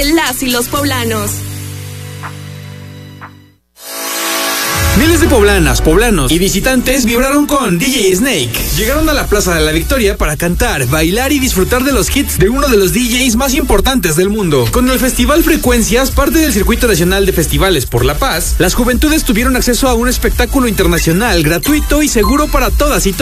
las y los poblanos. Miles de poblanas, poblanos y visitantes vibraron con DJ Snake. Llegaron a la Plaza de la Victoria para cantar, bailar y disfrutar de los hits de uno de los DJs más importantes del mundo. Con el Festival Frecuencias, parte del Circuito Nacional de Festivales por la Paz, las juventudes tuvieron acceso a un espectáculo internacional gratuito y seguro para todas y todos.